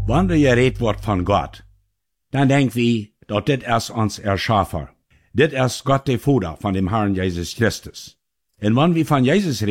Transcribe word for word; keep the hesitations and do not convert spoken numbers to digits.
Wann wir geredet wird von Gott, dann denken wir, dass dit ist uns Erschaffer. Dit ist Gott der Vater von dem Herrn Jesus Christus. Und wenn wir von Jesus